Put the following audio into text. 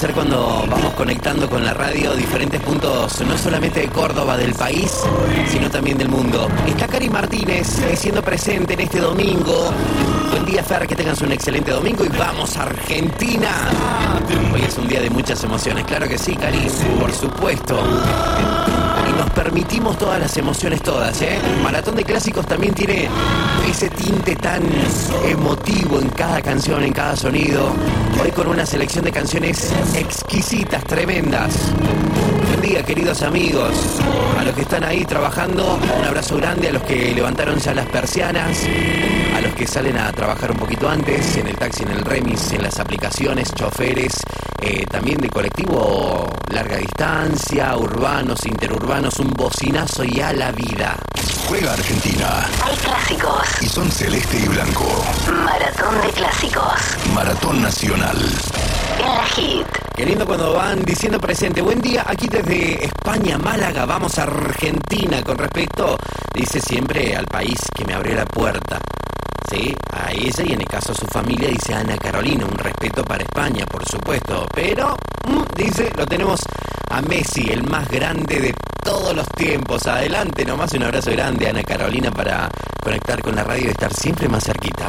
hacer cuando vamos conectando con la radio diferentes puntos, no solamente de Córdoba, del país, sino también del mundo. Está Cari Martínez siendo presente en este domingo. Buen día, Fer, que tengas un excelente domingo y vamos a Argentina. Hoy es un día de muchas emociones, claro que sí, Cari, por supuesto. Y nos permitimos todas las emociones, todas, ¿eh? Maratón de Clásicos también tiene ese tinte tan emotivo en cada canción, en cada sonido. Hoy con una selección de canciones exquisitas, tremendas. Buen día, queridos amigos. A los que están ahí trabajando, un abrazo grande. A los que levantaron ya las persianas, a los que salen a trabajar un poquito antes, en el taxi, en el remis, en las aplicaciones, choferes, también de colectivo larga distancia, urbanos, interurbanos, un bocinazo y a la vida. Juega Argentina. Hay clásicos. Y son celeste y blanco. Maratón de clásicos. Maratón nacional. En la Hit. Qué lindo cuando van diciendo presente. Buen día, aquí desde España, Málaga, vamos a Argentina. Con respecto, dice siempre al país que me abrió la puerta. Sí, a ella y en el caso a su familia, dice Ana Carolina, un respeto para España, por supuesto, pero, dice, lo tenemos a Messi, el más grande de todos los tiempos. Adelante, nomás un abrazo grande, Ana Carolina, para conectar con la radio y estar siempre más cerquita.